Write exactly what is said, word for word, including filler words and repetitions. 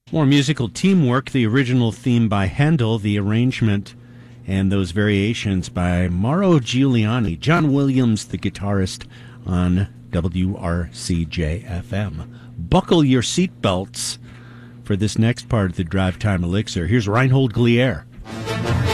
More musical teamwork, the original theme by Handel, the arrangement and those variations by Mauro Giuliani. John Williams, the guitarist, on W R C J F M. Buckle your seatbelts for this next part of the Drive Time Elixir. Here's Reinhold Glier.